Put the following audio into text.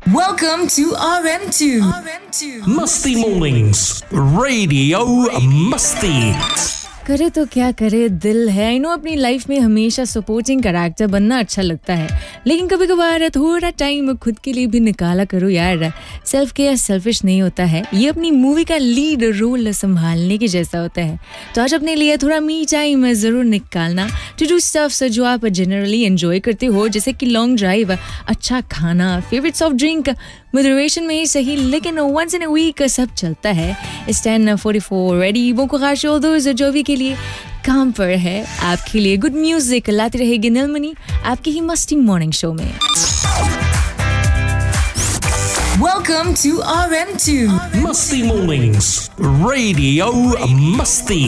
Welcome to RM2. Musty Mornings, Radio Musty. करे तो क्या करे, दिल है। आई नो अपनी लाइफ में हमेशा सपोर्टिंग कैरेक्टर बनना अच्छा लगता है, लेकिन कभी कभार थोड़ा टाइम खुद के लिए भी निकाला करो यार। सेल्फ केयर सेल्फिश नहीं होता है, ये अपनी मूवी का लीड रोल संभालने के जैसा होता है। तो आज अपने लिए थोड़ा मी टाइम ज़रूर निकालना टू डू स्टफ्स जो आप जनरली एंजॉय करते हो, जैसे कि लॉन्ग ड्राइव, अच्छा खाना, फेवरेट सॉफ्ट ड्रिंक, मॉडरेशन में ही सही, लेकिन वंस इन अ वीक सब चलता है। इस 10:44 रेडी वो खास जो भी के लिए काम पर है आपके लिए गुड म्यूजिक लाती रहेगी नीलमणि आपकी ही मस्ती मॉर्निंग शो में। Welcome to RM2. Musty Mornings, Radio Musty.